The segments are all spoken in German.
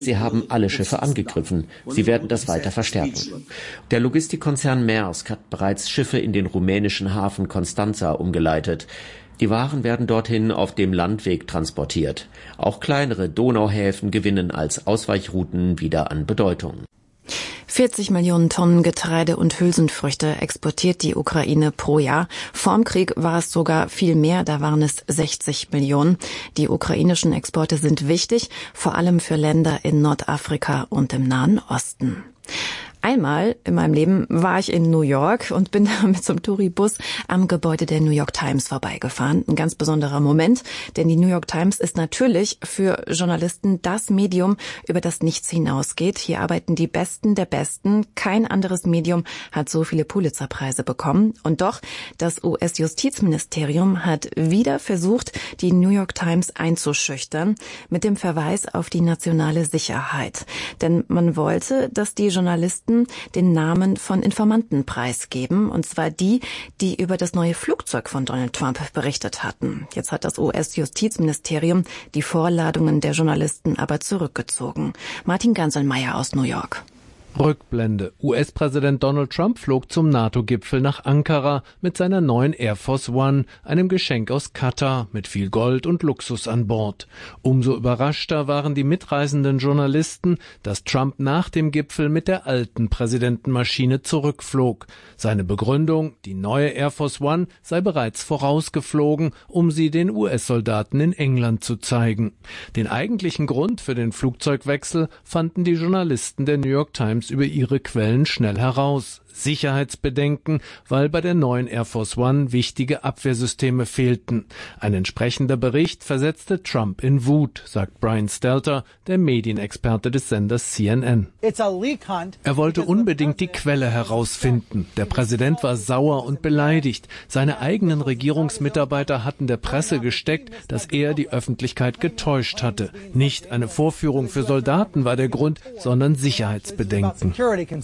Sie haben alle Schiffe angegriffen. Sie werden das weiter verstärken. Der Logistikkonzern Maersk hat bereits Schiffe in den rumänischen Hafen Constanța umgeleitet. Die Waren werden dorthin auf dem Landweg transportiert. Auch kleinere Donauhäfen gewinnen als Ausweichrouten wieder an Bedeutung. 40 Millionen Tonnen Getreide und Hülsenfrüchte exportiert die Ukraine pro Jahr. Vorm Krieg war es sogar viel mehr, da waren es 60 Millionen. Die ukrainischen Exporte sind wichtig, vor allem für Länder in Nordafrika und im Nahen Osten. Einmal in meinem Leben war ich in New York und bin da mit so einem Touribus am Gebäude der New York Times vorbeigefahren. Ein ganz besonderer Moment, denn die New York Times ist natürlich für Journalisten das Medium, über das nichts hinausgeht. Hier arbeiten die Besten der Besten. Kein anderes Medium hat so viele Pulitzerpreise bekommen. Und doch, das US-Justizministerium hat wieder versucht, die New York Times einzuschüchtern, mit dem Verweis auf die nationale Sicherheit. Denn man wollte, dass die Journalisten den Namen von Informanten preisgeben, und zwar die über das neue Flugzeug von Donald Trump berichtet hatten. Jetzt hat das US-Justizministerium die Vorladungen der Journalisten aber zurückgezogen. Martin Ganselmeier aus New York. Rückblende. US-Präsident Donald Trump flog zum NATO-Gipfel nach Ankara mit seiner neuen Air Force One, einem Geschenk aus Katar mit viel Gold und Luxus an Bord. Umso überraschter waren die mitreisenden Journalisten, dass Trump nach dem Gipfel mit der alten Präsidentenmaschine zurückflog. Seine Begründung, die neue Air Force One sei bereits vorausgeflogen, um sie den US-Soldaten in England zu zeigen. Den eigentlichen Grund für den Flugzeugwechsel fanden die Journalisten der New York Times über ihre Quellen schnell heraus. Sicherheitsbedenken, weil bei der neuen Air Force One wichtige Abwehrsysteme fehlten. Ein entsprechender Bericht versetzte Trump in Wut, sagt Brian Stelter, der Medienexperte des Senders CNN. Er wollte unbedingt die Quelle herausfinden. Der Präsident war sauer und beleidigt. Seine eigenen Regierungsmitarbeiter hatten der Presse gesteckt, dass er die Öffentlichkeit getäuscht hatte. Nicht eine Vorführung für Soldaten war der Grund, sondern Sicherheitsbedenken.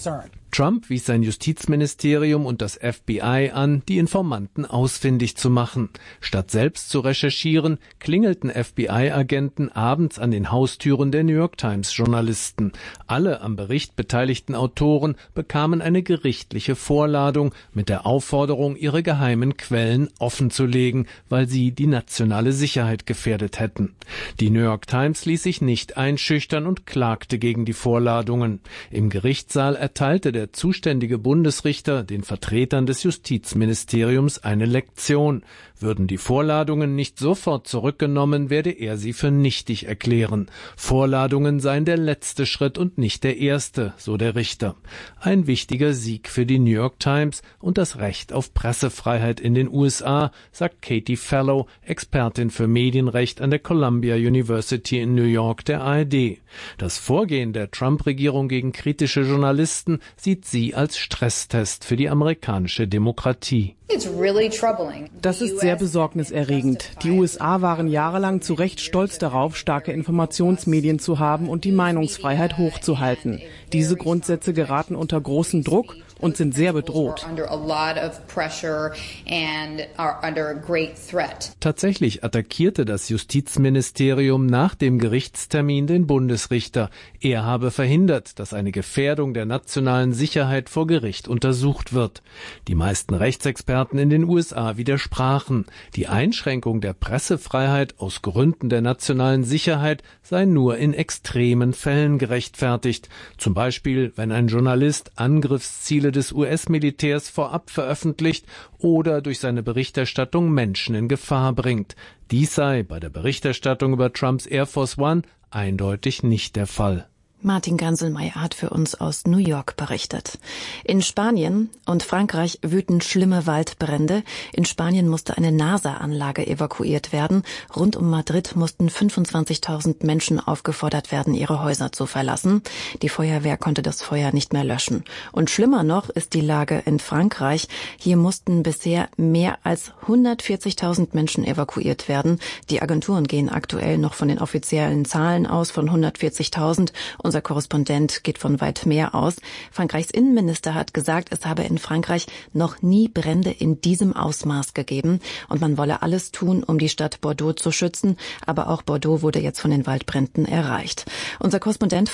Trump wies sein Justizministerium und das FBI an, die Informanten ausfindig zu machen. Statt selbst zu recherchieren, klingelten FBI-Agenten abends an den Haustüren der New York Times-Journalisten. Alle am Bericht beteiligten Autoren bekamen eine gerichtliche Vorladung mit der Aufforderung, ihre geheimen Quellen offenzulegen, weil sie die nationale Sicherheit gefährdet hätten. Die New York Times ließ sich nicht einschüchtern und klagte gegen die Vorladungen. Im Gerichtssaal erteilte der zuständige Bundesrichter den Vertretern des Justizministeriums eine Lektion. Würden die Vorladungen nicht sofort zurückgenommen, werde er sie für nichtig erklären. Vorladungen seien der letzte Schritt und nicht der erste, so der Richter. Ein wichtiger Sieg für die New York Times und das Recht auf Pressefreiheit in den USA, sagt Katie Fallow, Expertin für Medienrecht an der Columbia University in New York der ARD. Das Vorgehen der Trump-Regierung gegen kritische Journalisten sieht sie als Stresstest für die amerikanische Demokratie. Das ist sehr besorgniserregend. Die USA waren jahrelang zu Recht stolz darauf, starke Informationsmedien zu haben und die Meinungsfreiheit hochzuhalten. Diese Grundsätze geraten unter großen Druck und sind sehr bedroht. Tatsächlich attackierte das Justizministerium nach dem Gerichtstermin den Bundesrichter. Er habe verhindert, dass eine Gefährdung der nationalen Sicherheit vor Gericht untersucht wird. Die meisten Rechtsexperten in den USA widersprachen. Die Einschränkung der Pressefreiheit aus Gründen der nationalen Sicherheit sei nur in extremen Fällen gerechtfertigt. Zum Beispiel, wenn ein Journalist Angriffsziele des US-Militärs vorab veröffentlicht oder durch seine Berichterstattung Menschen in Gefahr bringt. Dies sei bei der Berichterstattung über Trumps Air Force One eindeutig nicht der Fall. Martin Ganselmeier hat für uns aus New York berichtet. In Spanien und Frankreich wüten schlimme Waldbrände. In Spanien musste eine NASA-Anlage evakuiert werden. Rund um Madrid mussten 25.000 Menschen aufgefordert werden, ihre Häuser zu verlassen. Die Feuerwehr konnte das Feuer nicht mehr löschen. Und schlimmer noch ist die Lage in Frankreich. Hier mussten bisher mehr als 140.000 Menschen evakuiert werden. Die Agenturen gehen aktuell noch von den offiziellen Zahlen aus von 140.000. Unser Korrespondent geht von weit mehr aus. Frankreichs Innenminister hat gesagt, es habe in Frankreich noch nie Brände in diesem Ausmaß gegeben und man wolle alles tun, um die Stadt Bordeaux zu schützen. Aber auch Bordeaux wurde jetzt von den Waldbränden erreicht. Unser Korrespondent